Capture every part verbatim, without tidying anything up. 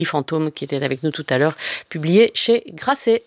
Fantôme qui était avec nous tout à l'heure, publié chez Grasset.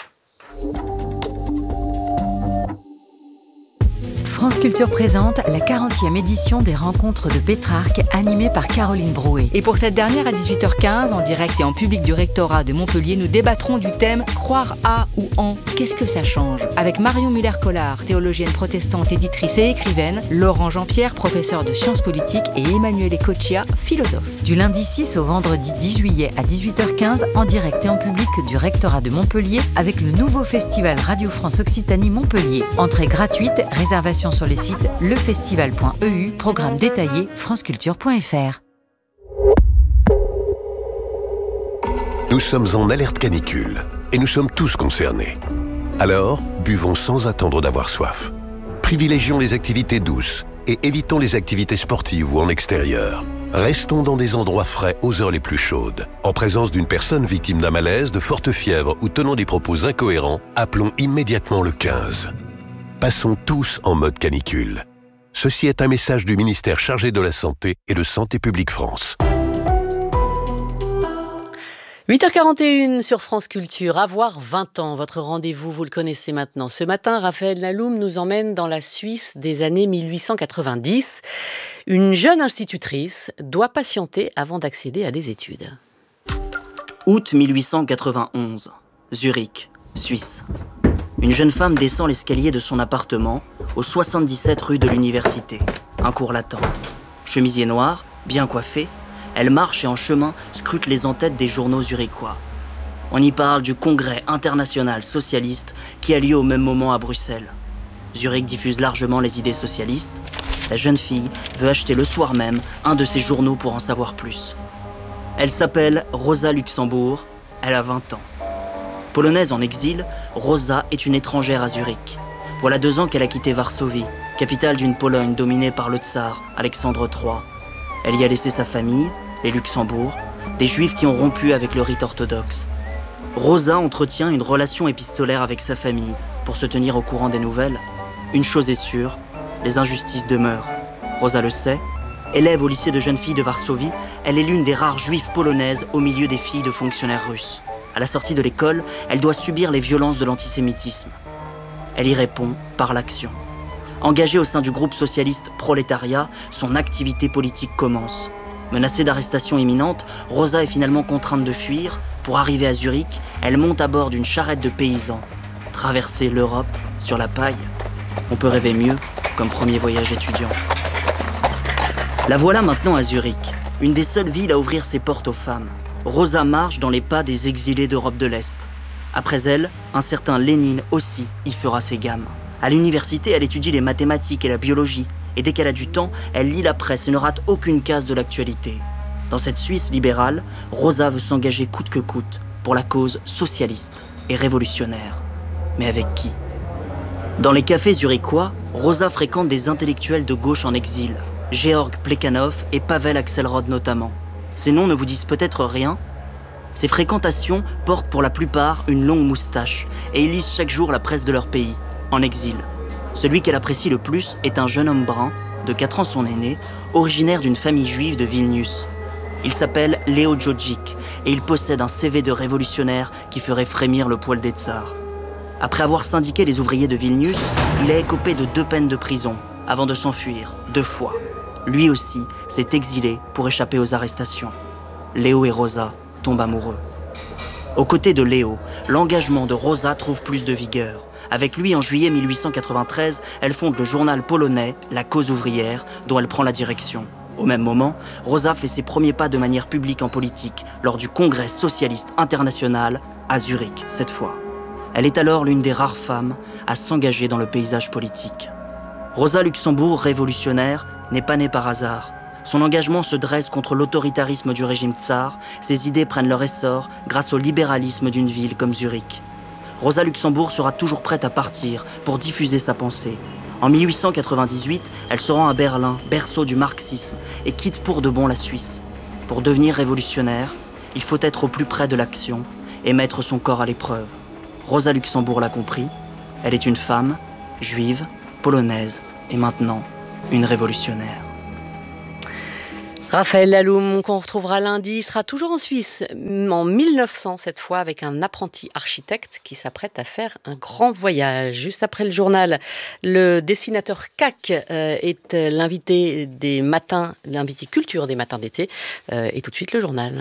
France Culture présente la quarantième édition des Rencontres de Pétrarque, animée par Caroline Brouet. Et pour cette dernière à dix-huit heures quinze, en direct et en public du rectorat de Montpellier, nous débattrons du thème « Croire à ou en, qu'est-ce que ça change ?» avec Marion Muller-Collard, théologienne protestante, éditrice et écrivaine, Laurent Jean-Pierre, professeur de sciences politiques, et Emmanuel Ecoccia, philosophe. Du lundi six au vendredi dix juillet à dix-huit heures quinze, en direct et en public du rectorat de Montpellier, avec le nouveau festival Radio France Occitanie Montpellier. Entrée gratuite, réservation sur les sites lefestival point e u, programme détaillé franceculture point f r. Nous sommes en alerte canicule et nous sommes tous concernés. Alors, buvons sans attendre d'avoir soif. Privilégions les activités douces et évitons les activités sportives ou en extérieur. Restons dans des endroits frais aux heures les plus chaudes. En présence d'une personne victime d'un malaise, de forte fièvre ou tenant des propos incohérents, appelons immédiatement le quinze. Passons tous en mode canicule. Ceci est un message du ministère chargé de la Santé et de Santé publique France. huit heures quarante et une sur France Culture. Avoir vingt ans, votre rendez-vous, vous le connaissez maintenant. Ce matin, Raphaël Naloum nous emmène dans la Suisse des années mille huit cent quatre-vingt-dix. Une jeune institutrice doit patienter avant d'accéder à des études. Août mille huit cent quatre-vingt-onze, Zurich, Suisse. Une jeune femme descend l'escalier de son appartement au soixante-dix-sept rue de l'Université. Un cours l'attend. Chemisier noir, bien coiffée, elle marche et en chemin scrute les en-têtes des journaux zurichois. On y parle du congrès international socialiste qui a lieu au même moment à Bruxelles. Zurich diffuse largement les idées socialistes. La jeune fille veut acheter le soir même un de ces journaux pour en savoir plus. Elle s'appelle Rosa Luxembourg, elle a vingt ans. Polonaise en exil, Rosa est une étrangère à Zurich. Voilà deux ans qu'elle a quitté Varsovie, capitale d'une Pologne dominée par le tsar Alexandre trois. Elle y a laissé sa famille, les Luxembourg, des juifs qui ont rompu avec le rite orthodoxe. Rosa entretient une relation épistolaire avec sa famille pour se tenir au courant des nouvelles. Une chose est sûre, les injustices demeurent. Rosa le sait. Élève au lycée de jeunes filles de Varsovie, elle est l'une des rares juives polonaises au milieu des filles de fonctionnaires russes. À la sortie de l'école, elle doit subir les violences de l'antisémitisme. Elle y répond par l'action. Engagée au sein du groupe socialiste Prolétariat, son activité politique commence. Menacée d'arrestation imminente, Rosa est finalement contrainte de fuir. Pour arriver à Zurich, elle monte à bord d'une charrette de paysans. Traverser l'Europe sur la paille. On peut rêver mieux comme premier voyage étudiant. La voilà maintenant à Zurich, une des seules villes à ouvrir ses portes aux femmes. Rosa marche dans les pas des exilés d'Europe de l'Est. Après elle, un certain Lénine aussi y fera ses gammes. À l'université, elle étudie les mathématiques et la biologie. Et dès qu'elle a du temps, elle lit la presse et ne rate aucune case de l'actualité. Dans cette Suisse libérale, Rosa veut s'engager coûte que coûte pour la cause socialiste et révolutionnaire. Mais avec qui ? Dans les cafés zurichois, Rosa fréquente des intellectuels de gauche en exil, Georg Plekhanov et Pavel Axelrod notamment. Ces noms ne vous disent peut-être rien. Ces fréquentations portent pour la plupart une longue moustache et ils lisent chaque jour la presse de leur pays, en exil. Celui qu'elle apprécie le plus est un jeune homme brun, de quatre ans son aîné, originaire d'une famille juive de Vilnius. Il s'appelle Léo Djodjic et il possède un C V de révolutionnaire qui ferait frémir le poil des tsars. Après avoir syndiqué les ouvriers de Vilnius, il a écopé de deux peines de prison avant de s'enfuir, deux fois. Lui aussi s'est exilé pour échapper aux arrestations. Léo et Rosa tombent amoureux. Aux côtés de Léo, l'engagement de Rosa trouve plus de vigueur. Avec lui, en juillet mille huit cent quatre-vingt-treize, elle fonde le journal polonais La Cause ouvrière, dont elle prend la direction. Au même moment, Rosa fait ses premiers pas de manière publique en politique, lors du Congrès socialiste international, à Zurich cette fois. Elle est alors l'une des rares femmes à s'engager dans le paysage politique. Rosa Luxembourg, révolutionnaire, n'est pas née par hasard. Son engagement se dresse contre l'autoritarisme du régime tsar. Ses idées prennent leur essor grâce au libéralisme d'une ville comme Zurich. Rosa Luxembourg sera toujours prête à partir pour diffuser sa pensée. En mille huit cent quatre-vingt-dix-huit, elle se rend à Berlin, berceau du marxisme, et quitte pour de bon la Suisse. Pour devenir révolutionnaire, il faut être au plus près de l'action et mettre son corps à l'épreuve. Rosa Luxembourg l'a compris. Elle est une femme, juive, polonaise, et maintenant une révolutionnaire. Raphaël Laloum, qu'on retrouvera lundi, sera toujours en Suisse, en mille neuf cents cette fois, avec un apprenti architecte qui s'apprête à faire un grand voyage. Juste après le journal, le dessinateur C A C euh, est l'invité des matins, l'invité culture des matins d'été. Euh, et tout de suite le journal.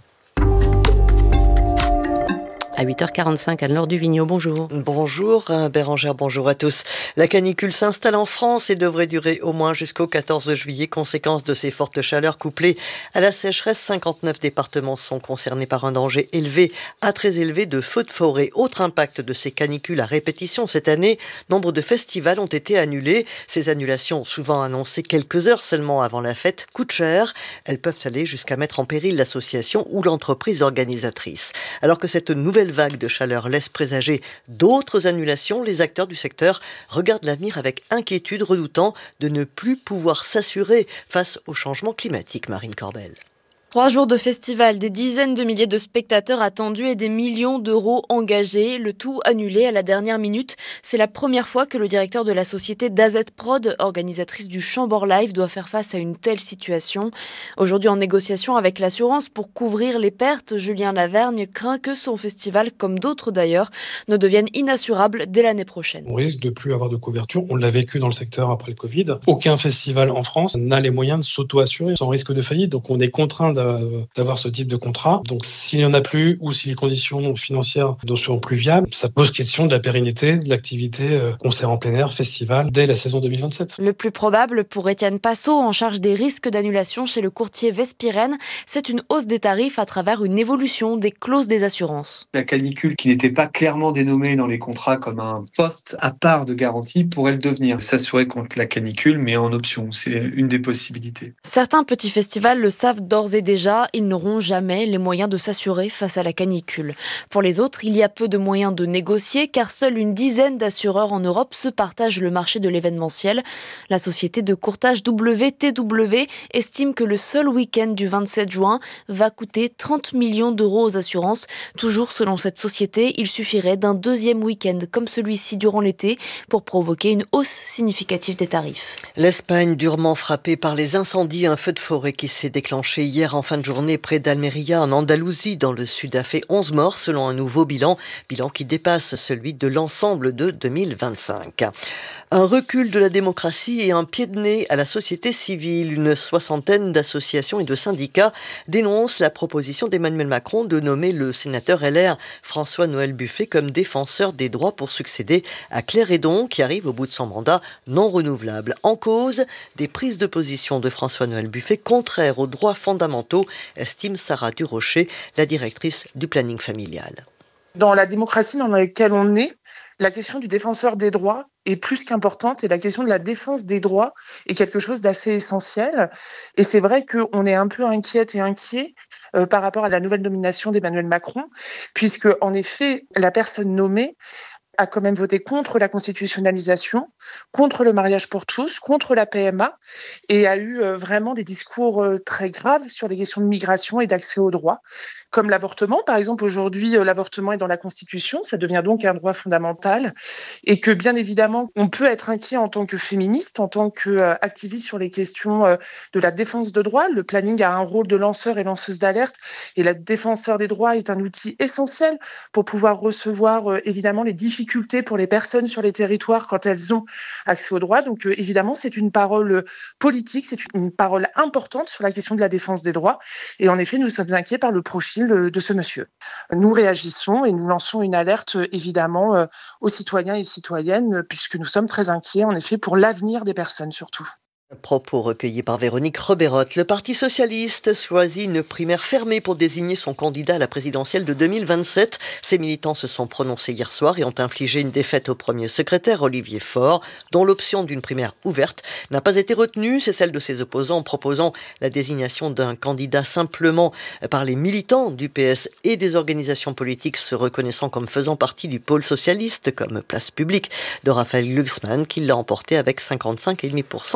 À huit heures quarante-cinq, Anne-Laure Duvigneau, bonjour. Bonjour Bérangère, bonjour à tous. La canicule s'installe en France et devrait durer au moins jusqu'au quatorze juillet. Conséquence de ces fortes chaleurs couplées à la sécheresse, cinquante-neuf départements sont concernés par un danger élevé à très élevé de feux de forêt. Autre impact de ces canicules à répétition cette année, nombre de festivals ont été annulés. Ces annulations, souvent annoncées quelques heures seulement avant la fête, coûtent cher. Elles peuvent aller jusqu'à mettre en péril l'association ou l'entreprise organisatrice. Alors que cette nouvelle vague de chaleur laisse présager d'autres annulations, les acteurs du secteur regardent l'avenir avec inquiétude, redoutant de ne plus pouvoir s'assurer face au changement climatique. Marine Corbel. Trois jours de festival, des dizaines de milliers de spectateurs attendus et des millions d'euros engagés, le tout annulé à la dernière minute. C'est la première fois que le directeur de la société D A Z Prod, organisatrice du Chambord Live, doit faire face à une telle situation. Aujourd'hui en négociation avec l'assurance pour couvrir les pertes, Julien Lavergne craint que son festival, comme d'autres d'ailleurs, ne devienne inassurable dès l'année prochaine. On risque de plus avoir de couverture. On l'a vécu dans le secteur après le Covid. Aucun festival en France n'a les moyens de s'auto-assurer sans risque de faillite. Donc on est contraint d'avoir ce type de contrat. Donc s'il n'y en a plus ou si les conditions financières ne seront plus viables, ça pose question de la pérennité de l'activité concert en plein air, festival, dès la saison deux mille vingt-sept. Le plus probable pour Étienne Passot, en charge des risques d'annulation chez le courtier Vespirène, c'est une hausse des tarifs à travers une évolution des clauses des assurances. La canicule, qui n'était pas clairement dénommée dans les contrats comme un poste à part de garantie, pourrait le devenir. S'assurer contre la canicule, mais en option, c'est une des possibilités. Certains petits festivals le savent d'ores et déjà, ils n'auront jamais les moyens de s'assurer face à la canicule. Pour les autres, il y a peu de moyens de négocier car seule une dizaine d'assureurs en Europe se partagent le marché de l'événementiel. La société de courtage W T W estime que le seul week-end du vingt-sept juin va coûter trente millions d'euros aux assurances. Toujours selon cette société, il suffirait d'un deuxième week-end comme celui-ci durant l'été pour provoquer une hausse significative des tarifs. L'Espagne durement frappée par les incendies, un feu de forêt qui s'est déclenché hier en fin de journée près d'Almeria en Andalousie dans le sud a fait onze morts selon un nouveau bilan, bilan qui dépasse celui de l'ensemble de deux mille vingt-cinq. Un recul de la démocratie et un pied de nez à la société civile. Une soixantaine d'associations et de syndicats dénoncent la proposition d'Emmanuel Macron de nommer le sénateur L R François-Noël Buffet comme défenseur des droits pour succéder à Claire Hédon qui arrive au bout de son mandat non renouvelable. En cause, des prises de position de François-Noël Buffet contraires aux droits fondamentaux, estime Sarah Durocher, la directrice du planning familial. Dans la démocratie dans laquelle on est, la question du défenseur des droits est plus qu'importante et la question de la défense des droits est quelque chose d'assez essentiel. Et c'est vrai qu'on est un peu inquiète et inquiet euh, par rapport à la nouvelle nomination d'Emmanuel Macron, puisque en effet, la personne nommée a quand même voté contre la constitutionnalisation, contre le mariage pour tous, contre la P M A et a eu euh, vraiment des discours euh, très graves sur les questions de migration et d'accès aux droits, comme l'avortement. Par exemple, aujourd'hui, euh, l'avortement est dans la Constitution, ça devient donc un droit fondamental et que bien évidemment, on peut être inquiet en tant que féministe, en tant qu'activiste euh, sur les questions euh, de la défense de droits. Le planning a un rôle de lanceur et lanceuse d'alerte et la défenseur des droits est un outil essentiel pour pouvoir recevoir euh, évidemment les difficultés pour les personnes sur les territoires quand elles ont accès aux droits. Donc euh, évidemment, c'est une parole politique, c'est une parole importante sur la question de la défense des droits. Et en effet, nous sommes inquiets par le profil de ce monsieur. Nous réagissons et nous lançons une alerte évidemment euh, aux citoyens et citoyennes puisque nous sommes très inquiets en effet pour l'avenir des personnes surtout. Propos recueillis par Véronique Roberotte. Le Parti socialiste choisit une primaire fermée pour désigner son candidat à la présidentielle de deux mille vingt-sept. Ses militants se sont prononcés hier soir et ont infligé une défaite au premier secrétaire, Olivier Faure, dont l'option d'une primaire ouverte n'a pas été retenue. C'est celle de ses opposants, proposant la désignation d'un candidat simplement par les militants du P S et des organisations politiques se reconnaissant comme faisant partie du pôle socialiste, comme Place Publique de Raphaël Glucksmann, qui l'a emporté avec cinquante-cinq virgule cinq pour cent des voix.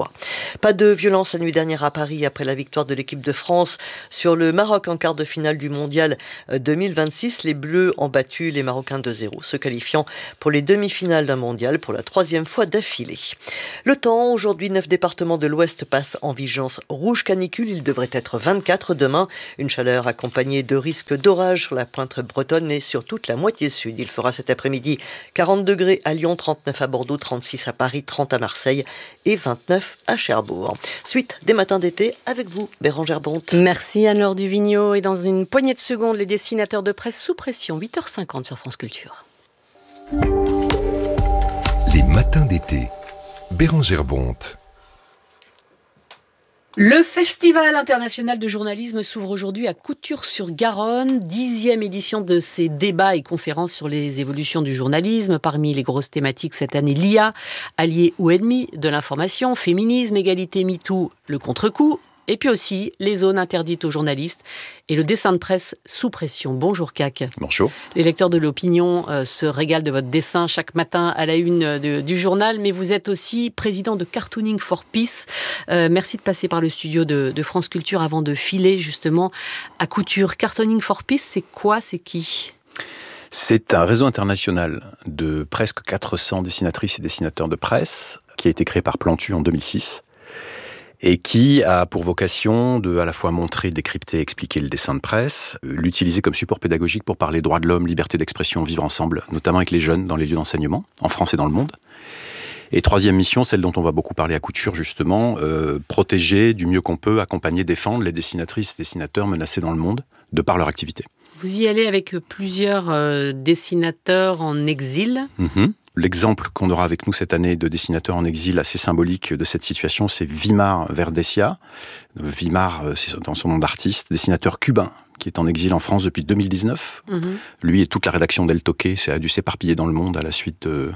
soir. Pas de violence la nuit dernière à Paris après la victoire de l'équipe de France sur le Maroc en quart de finale du Mondial deux mille vingt-six. Les Bleus ont battu les Marocains deux zéro, se qualifiant pour les demi-finales d'un mondial pour la troisième fois d'affilée. Le temps, aujourd'hui, neuf départements de l'Ouest passent en vigilance rouge canicule. Il devrait être vingt-quatre demain. Une chaleur accompagnée de risques d'orage sur la pointe bretonne et sur toute la moitié sud. Il fera cet après-midi quarante degrés à Lyon, trente-neuf à Bordeaux, trente-six à Paris, trente à Marseille et vingt-neuf à Cherbourg. Suite des matins d'été avec vous, Bérangère Bonte. Merci Anne-Laure Duvigneau. Et dans une poignée de secondes, les dessinateurs de presse sous pression, huit heures cinquante sur France Culture. Les matins d'été, Bérangère Bonte. Le Festival international de journalisme s'ouvre aujourd'hui à Couture-sur-Garonne, dixième édition de ces débats et conférences sur les évolutions du journalisme. Parmi les grosses thématiques cette année, l'I A, allié ou ennemi de l'information, féminisme, égalité, MeToo, le contre-coup, et puis aussi les zones interdites aux journalistes et le dessin de presse sous pression. Bonjour C A C. Bonjour. Les lecteurs de l'opinion euh, se régalent de votre dessin chaque matin à la une de, du journal, mais vous êtes aussi président de Cartooning for Peace. Euh, merci de passer par le studio de, de France Culture avant de filer justement à Couture. Cartooning for Peace, c'est quoi, c'est qui ? C'est un réseau international de presque quatre cents dessinatrices et dessinateurs de presse qui a été créé par Plantu en deux mille six. Et qui a pour vocation de à la fois montrer, décrypter, expliquer le dessin de presse, l'utiliser comme support pédagogique pour parler droits de l'homme, liberté d'expression, vivre ensemble, notamment avec les jeunes dans les lieux d'enseignement, en France et dans le monde. Et troisième mission, celle dont on va beaucoup parler à Couture justement, euh, protéger du mieux qu'on peut, accompagner, défendre les dessinatrices et dessinateurs menacés dans le monde, de par leur activité. Vous y allez avec plusieurs euh, dessinateurs en exil. Mmh. L'exemple qu'on aura avec nous cette année de dessinateurs en exil assez symbolique de cette situation, c'est Vimar Verdesia. Vimar, c'est dans son nom d'artiste, dessinateur cubain, qui est en exil en France depuis deux mille dix-neuf. Mmh. Lui et toute la rédaction d'El Toque, ça a dû s'éparpiller dans le monde à la suite de,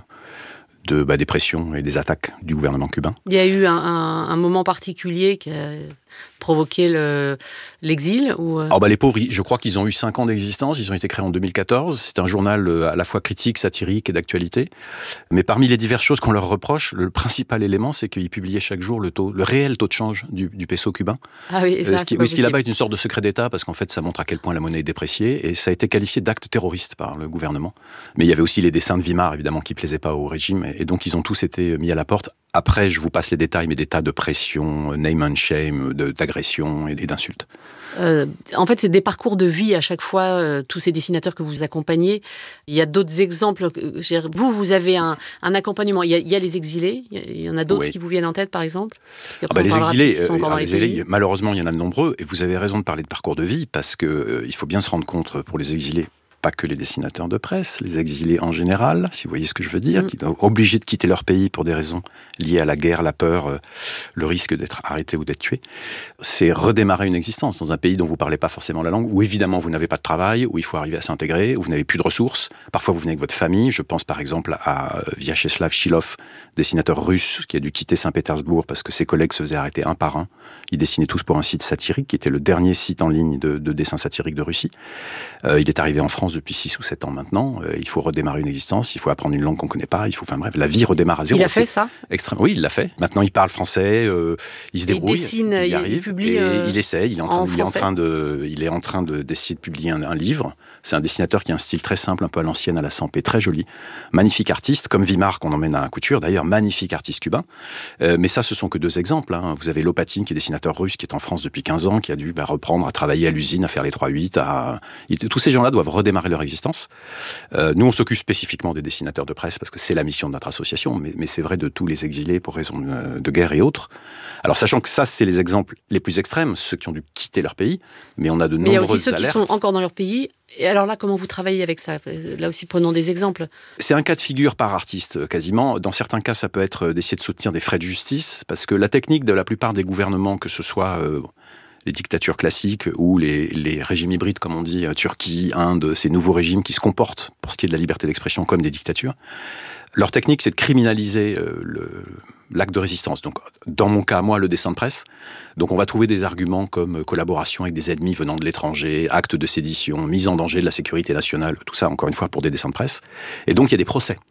de bah, des pressions et des attaques du gouvernement cubain. Il y a eu un, un, un moment particulier qui a provoqué le, l'exil ou... Alors bah, les pauvres, je crois qu'ils ont eu cinq ans d'existence, ils ont été créés en deux mille quatorze, c'est un journal à la fois critique, satirique et d'actualité, mais parmi les diverses choses qu'on leur reproche, le principal élément, c'est qu'ils publiaient chaque jour le, taux, le réel taux de change du, du peso cubain. Ah oui, ça, euh, ce qui, oui, ce qui là-bas est une sorte de secret d'État, parce qu'en fait ça montre à quel point la monnaie est dépréciée, et ça a été qualifié d'acte terroriste par le gouvernement. Mais il y avait aussi les dessins de Vimar, évidemment, qui ne plaisaient pas au régime, et donc ils ont tous été mis à la porte. Après, je vous passe les détails, mais des tas de pression, name and shame, de, d'agression et d'insultes. Euh, en fait, c'est des parcours de vie à chaque fois, euh, tous ces dessinateurs que vous accompagnez. Il y a d'autres exemples. Vous, vous avez un, un accompagnement. Il y, a, il y a les exilés. Il y en a d'autres oui. qui vous viennent en tête, par exemple. Ah bah les exilés, euh, alors les exilés malheureusement, il y en a de nombreux. Et vous avez raison de parler de parcours de vie, parce qu'il euh, faut bien se rendre compte pour les exilés, pas que les dessinateurs de presse, les exilés en général, si vous voyez ce que je veux dire, mmh. qui sont obligés de quitter leur pays pour des raisons liées à la guerre, la peur, euh, le risque d'être arrêté ou d'être tué. C'est redémarrer une existence dans un pays dont vous ne parlez pas forcément la langue, où évidemment vous n'avez pas de travail, où il faut arriver à s'intégrer, où vous n'avez plus de ressources. Parfois vous venez avec votre famille. Je pense par exemple à Vyacheslav Shilov, dessinateur russe, qui a dû quitter Saint-Pétersbourg parce que ses collègues se faisaient arrêter un par un. Ils dessinaient tous pour un site satirique, qui était le dernier site en ligne de, de dessin satirique de Russie. Euh, il est arrivé en France depuis six ou sept ans maintenant. Euh, il faut redémarrer une existence, il faut apprendre une langue qu'on ne connaît pas, il faut, enfin bref, la vie redémarre à zéro. Il a fait ça extrême... Oui, il l'a fait. Maintenant, il parle français, euh, il se débrouille, il dessine, il y il, arrive, il publie, et euh, il essaye, il est en train, en il est en train de, il est en train de, d'essayer de publier un, un livre. C'est un dessinateur qui a un style très simple, un peu à l'ancienne, à la Sampé, très joli. Magnifique artiste, comme Vimar qu'on emmène à Couture, d'ailleurs, magnifique artiste cubain. Euh, mais ça, ce sont que deux exemples. Hein. Vous avez Lopatin, qui est dessinateur russe, qui est en France depuis quinze ans, qui a dû bah, reprendre à travailler à l'usine, à faire les trois huit. À... Tous ces gens-là doivent redémarrer leur existence. Euh, nous, on s'occupe spécifiquement des dessinateurs de presse, parce que c'est la mission de notre association, mais, mais c'est vrai de tous les exilés pour raison de, de guerre et autres. Alors, sachant que ça, c'est les exemples les plus extrêmes, ceux qui ont dû quitter leur pays, mais on a de mais nombreuses alertes. Mais il y a aussi ceux alertes. Qui sont encore dans leur pays. Et alors là, comment vous travaillez avec ça ? Là aussi, prenons des exemples. C'est un cas de figure par artiste, quasiment. Dans certains cas, ça peut être d'essayer de soutenir des frais de justice, parce que la technique de la plupart des gouvernements, que ce soit euh, les dictatures classiques ou les, les régimes hybrides, comme on dit, Turquie, Inde, ces nouveaux régimes qui se comportent, pour ce qui est de la liberté d'expression, comme des dictatures, leur technique, c'est de criminaliser euh, le, l'acte de résistance. Donc, dans mon cas, moi, le dessin de presse. Donc, on va trouver des arguments comme collaboration avec des ennemis venant de l'étranger, acte de sédition, mise en danger de la sécurité nationale, tout ça, encore une fois, pour des dessins de presse. Et donc, il y a des procès.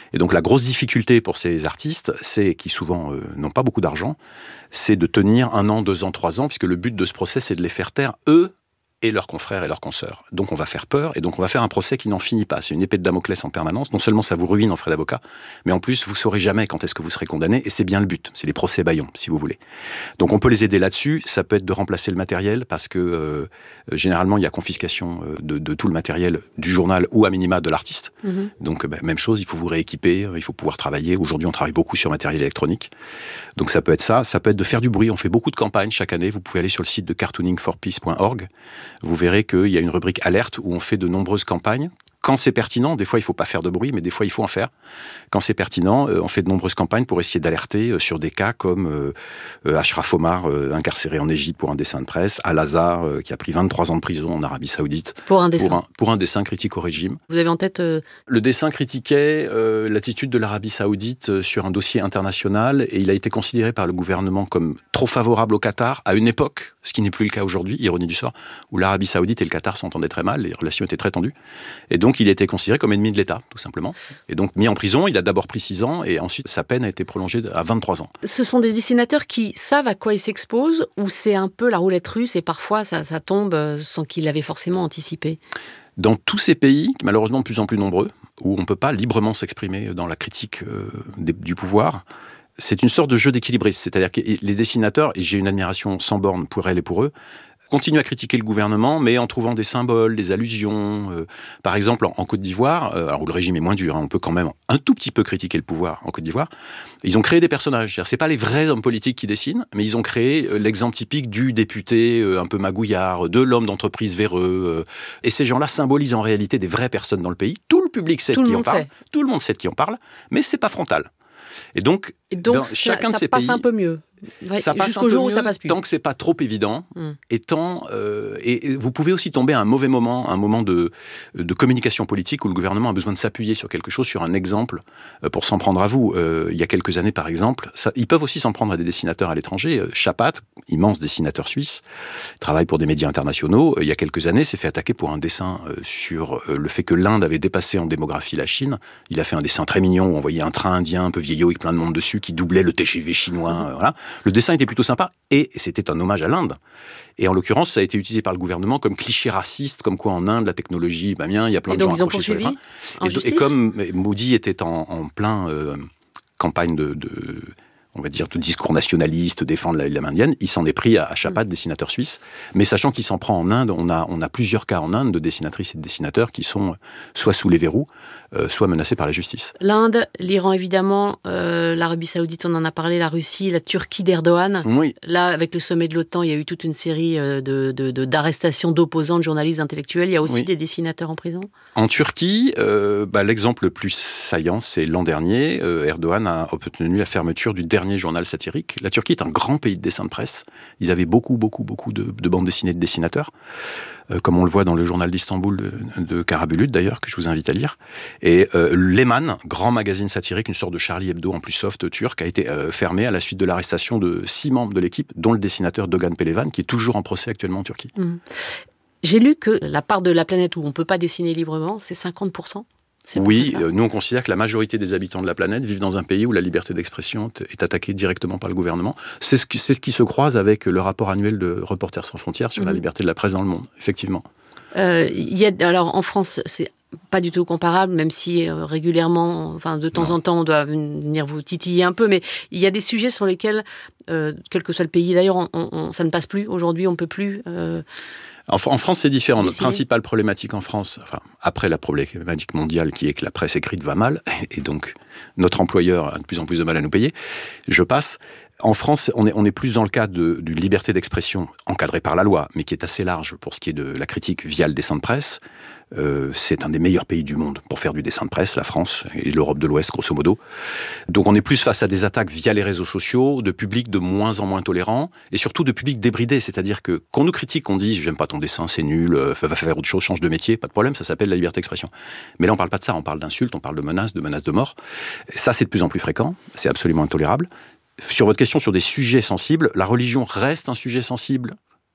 Et donc la grosse difficulté pour ces artistes, c'est qui souvent euh, n'ont pas beaucoup d'argent, c'est de tenir un an, deux ans, trois ans, puisque le but de ce procès, c'est de les faire taire, eux, et leurs confrères et leurs consoeurs. Donc on va faire peur, et donc on va faire un procès qui n'en finit pas. C'est une épée de Damoclès en permanence. Non seulement ça vous ruine en frais d'avocat, mais en plus vous saurez jamais quand est-ce que vous serez condamné, et c'est bien le but. C'est les procès bâillons, si vous voulez. Donc on peut les aider là-dessus. Ça peut être de remplacer le matériel, parce que euh, généralement il y a confiscation de, de tout le matériel du journal ou à minima de l'artiste. Mmh. Donc bah, même chose, il faut vous rééquiper, il faut pouvoir travailler. Aujourd'hui on travaille beaucoup sur matériel électronique. Donc ça peut être ça. Ça peut être de faire du bruit. On fait beaucoup de campagnes chaque année. Vous pouvez aller sur le site de cartooning for peace point org. Vous verrez qu'il y a une rubrique alerte où on fait de nombreuses campagnes. Quand c'est pertinent, des fois il ne faut pas faire de bruit, mais des fois il faut en faire. Quand c'est pertinent, euh, on fait de nombreuses campagnes pour essayer d'alerter euh, sur des cas comme euh, euh, Ashraf Omar, euh, incarcéré en Égypte pour un dessin de presse, Al-Azhar, euh, qui a pris vingt-trois ans de prison en Arabie Saoudite. Pour un dessin. Pour un, pour un dessin critique au régime. Vous avez en tête... Euh... Le dessin critiquait euh, l'attitude de l'Arabie Saoudite euh, sur un dossier international, et il a été considéré par le gouvernement comme trop favorable au Qatar à une époque, ce qui n'est plus le cas aujourd'hui, ironie du sort, où l'Arabie Saoudite et le Qatar s'entendaient très mal, les relations étaient très tendues. Et donc il a été considéré comme ennemi de l'État, tout simplement. Et donc mis en prison, il a d'abord pris six ans, et ensuite sa peine a été prolongée à vingt-trois ans. Ce sont des dessinateurs qui savent à quoi ils s'exposent, ou c'est un peu la roulette russe, et parfois ça, ça tombe sans qu'ils l'avaient forcément anticipé? Dans tous ces pays, malheureusement de plus en plus nombreux, où on ne peut pas librement s'exprimer dans la critique euh, des, du pouvoir, c'est une sorte de jeu d'équilibriste. C'est-à-dire que les dessinateurs, et j'ai une admiration sans borne pour elles et pour eux, continuent à critiquer le gouvernement, mais en trouvant des symboles, des allusions. Euh, par exemple, en, en Côte d'Ivoire, euh, alors où le régime est moins dur, hein, on peut quand même un tout petit peu critiquer le pouvoir en Côte d'Ivoire, ils ont créé des personnages. C'est-à-dire, c'est pas les vrais hommes politiques qui dessinent, mais ils ont créé euh, l'exemple typique du député euh, un peu magouillard, de l'homme d'entreprise véreux. Euh, et ces gens-là symbolisent en réalité des vraies personnes dans le pays. Tout le public sait de qui on parle. Sait. Tout le monde sait de qui on parle, mais c'est pas frontal. Et donc, et donc dans ça, chacun ça de ces passe pays, un peu mieux. Ouais, ça passe jusqu'au un jour peu où mieux, ça passe plus. Tant que c'est pas trop évident, mm. et, tant, euh, et, et vous pouvez aussi tomber à un mauvais moment, un moment de, de communication politique où le gouvernement a besoin de s'appuyer sur quelque chose, sur un exemple, euh, pour s'en prendre à vous. Euh, il y a quelques années, par exemple, ça, ils peuvent aussi s'en prendre à des dessinateurs à l'étranger. Euh, Chapat, immense dessinateur suisse, travaille pour des médias internationaux. Euh, il y a quelques années, s'est fait attaquer pour un dessin euh, sur euh, le fait que l'Inde avait dépassé en démographie la Chine. Il a fait un dessin très mignon où on voyait un train indien un peu vieillot avec plein de monde dessus qui doublait le T G V chinois. Euh, voilà. Le dessin était plutôt sympa, et c'était un hommage à l'Inde. Et en l'occurrence, ça a été utilisé par le gouvernement comme cliché raciste, comme quoi en Inde, la technologie, bah bien, il y a plein et de donc gens ils ont accrochés sur les poursuivi freins. Et, et comme Modi était en, en plein euh, campagne de, de, on va dire, de discours nationaliste, défendre la l'islam indienne, il s'en est pris à, à Chapat, mmh. dessinateur suisse. Mais sachant qu'il s'en prend en Inde, on a, on a plusieurs cas en Inde de dessinatrices et de dessinateurs qui sont soit sous les verrous, euh, soit menacés par la justice. L'Inde, l'Iran évidemment, euh, l'Arabie Saoudite, on en a parlé, la Russie, la Turquie d'Erdogan. Oui. Là, avec le sommet de l'OTAN, il y a eu toute une série de, de, de, d'arrestations d'opposants, de journalistes, d'intellectuels. Il y a aussi oui. des dessinateurs en prison. En Turquie, euh, bah, l'exemple le plus saillant, c'est l'an dernier. Euh, Erdogan a obtenu la fermeture du dernier journal satirique. La Turquie est un grand pays de dessin de presse. Ils avaient beaucoup, beaucoup, beaucoup de, de bandes dessinées de dessinateurs, euh, comme on le voit dans le journal d'Istanbul de, de Karabulut, d'ailleurs, que je vous invite à lire. Et euh, Leman, grand magazine satirique, une sorte de Charlie Hebdo en plus soft turc, a été euh, fermé à la suite de l'arrestation de six membres de l'équipe, dont le dessinateur Doğan Pehlevan, qui est toujours en procès actuellement en Turquie. Mmh. J'ai lu que la part de la planète où on ne peut pas dessiner librement, c'est cinquante pour cent. Oui, euh, nous on considère que la majorité des habitants de la planète vivent dans un pays où la liberté d'expression est attaquée directement par le gouvernement. C'est ce qui, c'est ce qui se croise avec le rapport annuel de Reporters sans frontières sur mmh. la liberté de la presse dans le monde, effectivement. Euh, y a, alors en France, c'est pas du tout comparable, même si euh, régulièrement, enfin de temps non. en temps, on doit venir vous titiller un peu, mais il y a des sujets sur lesquels, euh, quel que soit le pays d'ailleurs, on, on, ça ne passe plus. Aujourd'hui, on ne peut plus... Euh, En, en France, c'est différent. Notre principale problématique en France, enfin, après la problématique mondiale qui est que la presse écrite va mal, et donc notre employeur a de plus en plus de mal à nous payer, je passe. En France, on est, on est plus dans le cadre de, d'une liberté d'expression encadrée par la loi, mais qui est assez large pour ce qui est de la critique via le dessin de presse. Euh, c'est un des meilleurs pays du monde pour faire du dessin de presse, la France et l'Europe de l'Ouest, grosso modo. Donc on est plus face à des attaques via les réseaux sociaux, de publics de moins en moins tolérants, et surtout de publics débridés, c'est-à-dire que quand on nous critique, qu'on dit « j'aime pas ton dessin, c'est nul, euh, va faire autre chose, change de métier », pas de problème, ça s'appelle la liberté d'expression. Mais là on parle pas de ça, on parle d'insultes, on parle de menaces, de menaces de mort. Ça c'est de plus en plus fréquent, c'est absolument intolérable. Sur votre question sur des sujets sensibles, la religion reste un sujet sensible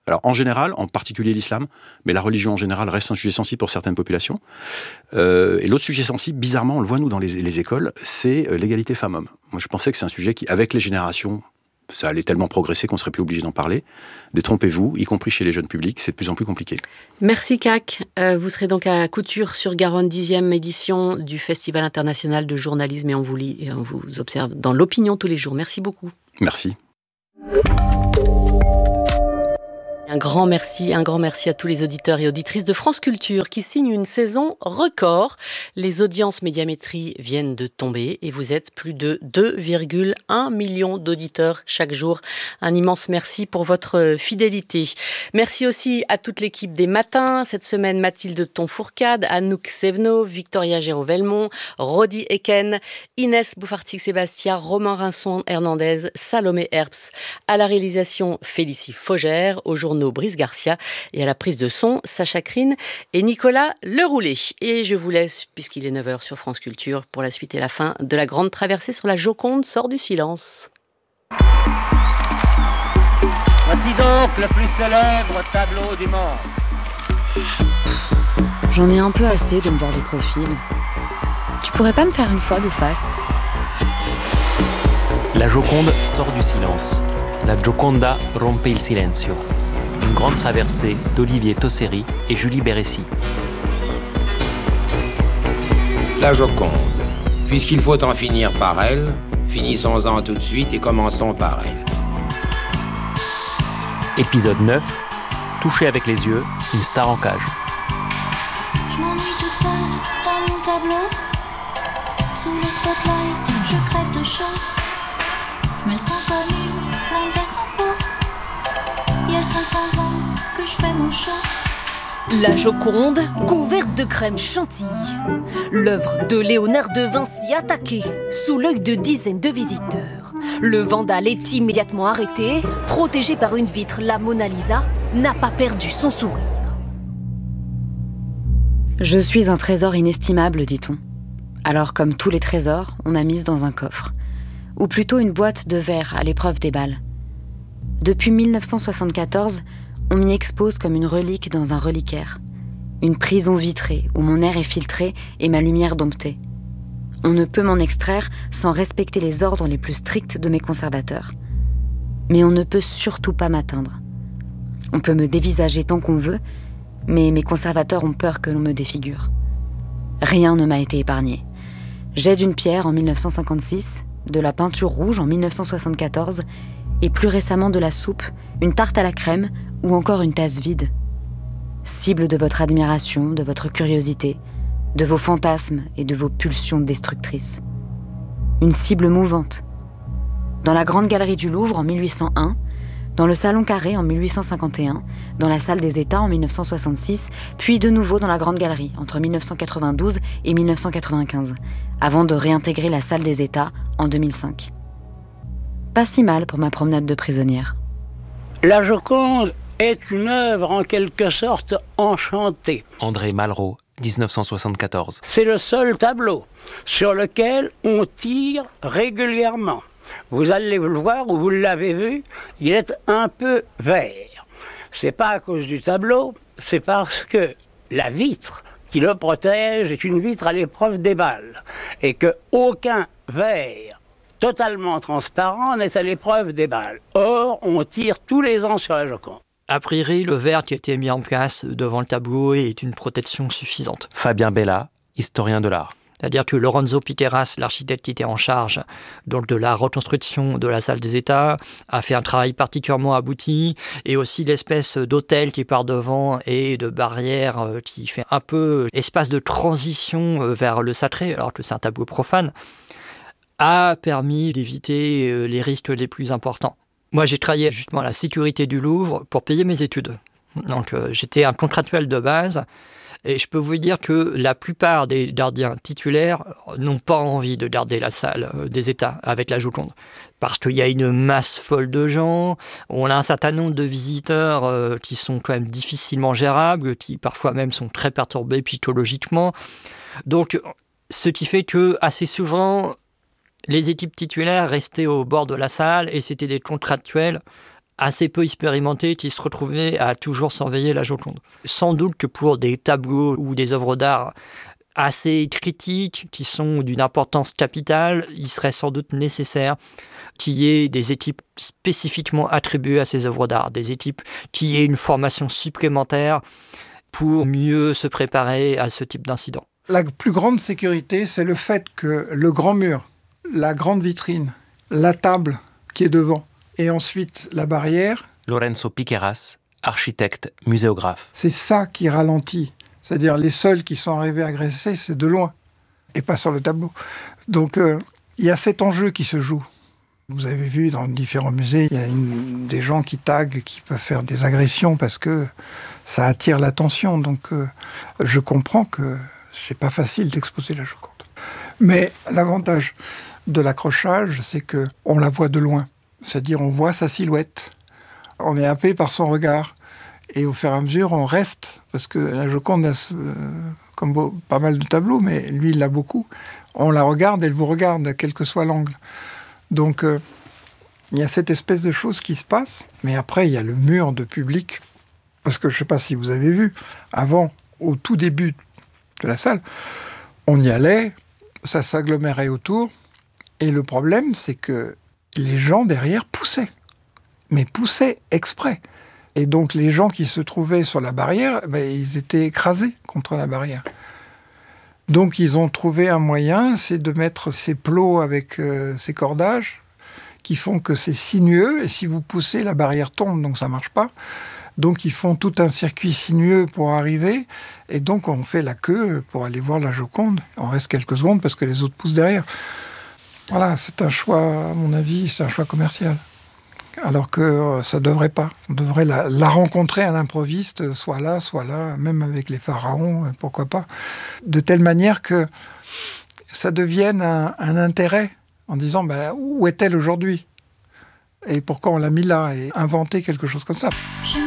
Alors en général, en particulier l'islam, mais la religion en général reste un sujet sensible pour certaines populations. Euh, et l'autre sujet sensible, bizarrement, on le voit nous dans les, les écoles, c'est l'égalité femmes-hommes. Moi je pensais que c'est un sujet qui, avec les générations, ça allait tellement progresser qu'on serait plus obligé d'en parler. Détrompez-vous, y compris chez les jeunes publics, c'est de plus en plus compliqué. Merci C A C. Euh, vous serez donc à Couture-sur-Garonne, dixième édition du Festival international de journalisme et on vous lit et on vous observe dans l'opinion tous les jours. Merci beaucoup. Merci. Un grand merci, un grand merci à tous les auditeurs et auditrices de France Culture qui signent une saison record. Les audiences médiamétrie viennent de tomber et vous êtes plus de deux virgule un millions d'auditeurs chaque jour. Un immense merci pour votre fidélité. Merci aussi à toute l'équipe des Matins. Cette semaine, Mathilde Tonfourcade, Anouk Sevno, Victoria Géraud-Velmont, Rodi Eken, Inès Bouffartic-Sébastia, Romain Rinson-Hernandez, Salomé Herbst. À la réalisation, Félicie Faugère. Au journaux, Brice Garcia, et à la prise de son, Sacha Crine et Nicolas Leroulet. Et je vous laisse, puisqu'il est neuf heures sur France Culture, pour la suite et la fin de la grande traversée sur la Joconde sort du silence. Voici donc le plus célèbre tableau du monde. J'en ai un peu assez de me voir de profil. Tu pourrais pas me faire une fois de face? La Joconde sort du silence. La Gioconda rompe il silenzio. Une grande traversée d'Olivier Tosseri et Julie Bérécy. La Joconde. Puisqu'il faut en finir par elle, finissons-en tout de suite et commençons par elle. Épisode neuf. Toucher avec les yeux, une star en cage. Je m'ennuie toute seule dans mon tableau. Sous le spotlight, je crève de chaud. Je me sens comme une l'envers en peau. Il y a cinq cents ans que je fais mon show. La Joconde, couverte de crème chantilly. L'œuvre de Léonard de Vinci attaquée sous l'œil de dizaines de visiteurs. Le vandale est immédiatement arrêté. Protégé par une vitre, la Mona Lisa n'a pas perdu son sourire. Je suis un trésor inestimable, dit-on. Alors, comme tous les trésors, on m'a mise dans un coffre. Ou plutôt une boîte de verre à l'épreuve des balles. Depuis mille neuf cent soixante-quatorze, on m'y expose comme une relique dans un reliquaire. Une prison vitrée où mon air est filtré et ma lumière domptée. On ne peut m'en extraire sans respecter les ordres les plus stricts de mes conservateurs. Mais on ne peut surtout pas m'atteindre. On peut me dévisager tant qu'on veut, mais mes conservateurs ont peur que l'on me défigure. Rien ne m'a été épargné. Jet d'une pierre en mille neuf cent cinquante-six, de la peinture rouge en mille neuf cent soixante-quatorze, et plus récemment de la soupe, une tarte à la crème ou encore une tasse vide. Cible de votre admiration, de votre curiosité, de vos fantasmes et de vos pulsions destructrices. Une cible mouvante. Dans la Grande Galerie du Louvre en mille huit cent un, dans le Salon Carré en mille huit cent cinquante et un, dans la Salle des États en mille neuf cent soixante-six, puis de nouveau dans la Grande Galerie entre mille neuf cent quatre-vingt-douze et mille neuf cent quatre-vingt-quinze, avant de réintégrer la Salle des États en deux mille cinq. Pas si mal pour ma promenade de prisonnière. La Joconde est une œuvre en quelque sorte enchantée. André Malraux, dix-neuf cent soixante-quatorze. C'est le seul tableau sur lequel on tire régulièrement. Vous allez le voir, ou vous l'avez vu, il est un peu vert. C'est pas à cause du tableau, c'est parce que la vitre qui le protège est une vitre à l'épreuve des balles. Et que aucun verre totalement transparent n'est à l'épreuve des balles. Or, on tire tous les ans sur la Joconde. A priori, le verre qui a été mis en place devant le tableau est une protection suffisante. Fabien Bella, historien de l'art. C'est-à-dire que Lorenzo Piteras, l'architecte qui était en charge donc de la reconstruction de la salle des États, a fait un travail particulièrement abouti, et aussi l'espèce d'hôtel qui part devant et de barrière qui fait un peu espace de transition vers le sacré, alors que c'est un tableau profane, a permis d'éviter les risques les plus importants. Moi, j'ai travaillé justement à la sécurité du Louvre pour payer mes études. Donc, euh, j'étais un contractuel de base. Et je peux vous dire que la plupart des gardiens titulaires n'ont pas envie de garder la salle des États avec la Joconde. Parce qu'il y a une masse folle de gens, on a un certain nombre de visiteurs euh, qui sont quand même difficilement gérables, qui parfois même sont très perturbés psychologiquement. Donc, ce qui fait que assez souvent, les équipes titulaires restaient au bord de la salle et c'était des contractuels assez peu expérimentés qui se retrouvaient à toujours surveiller la Joconde. Sans doute que pour des tableaux ou des œuvres d'art assez critiques, qui sont d'une importance capitale, il serait sans doute nécessaire qu'il y ait des équipes spécifiquement attribuées à ces œuvres d'art, des équipes qui aient une formation supplémentaire pour mieux se préparer à ce type d'incident. La plus grande sécurité, c'est le fait que le grand mur, la grande vitrine, la table qui est devant, et ensuite la barrière. Lorenzo Piqueras, architecte, muséographe. C'est ça qui ralentit. C'est-à-dire les seuls qui sont arrivés à agresser, c'est de loin, et pas sur le tableau. Donc il euh, y a cet enjeu qui se joue. Vous avez vu dans différents musées, il y a une, des gens qui taguent, qui peuvent faire des agressions parce que ça attire l'attention. Donc euh, je comprends que c'est pas facile d'exposer la Joconde. Mais l'avantage de l'accrochage, c'est que on la voit de loin. C'est-à-dire on voit sa silhouette, on est happé par son regard. Et au fur et à mesure, on reste, parce que la Joconde a euh, comme beau, pas mal de tableaux, mais lui, il l'a beaucoup. On la regarde, elle vous regarde, quel que soit l'angle. Donc, euh, il y a cette espèce de chose qui se passe. Mais après, il y a le mur de public. Parce que je ne sais pas si vous avez vu, avant, au tout début de la salle, on y allait, ça s'agglomérait autour. Et le problème, c'est que les gens derrière poussaient. Mais poussaient exprès. Et donc, les gens qui se trouvaient sur la barrière, ben, ils étaient écrasés contre la barrière. Donc, ils ont trouvé un moyen, c'est de mettre ces plots avec euh, ces cordages qui font que c'est sinueux. Et si vous poussez, la barrière tombe, donc ça ne marche pas. Donc, ils font tout un circuit sinueux pour arriver. Et donc, on fait la queue pour aller voir la Joconde. On reste quelques secondes parce que les autres poussent derrière. Voilà, c'est un choix, à mon avis, c'est un choix commercial. Alors que euh, ça ne devrait pas. On devrait la, la rencontrer à l'improviste, soit là, soit là, même avec les pharaons, pourquoi pas. De telle manière que ça devienne un, un intérêt, en disant ben, où est-elle aujourd'hui ? Et pourquoi on l'a mis là ? Et inventer quelque chose comme ça. Je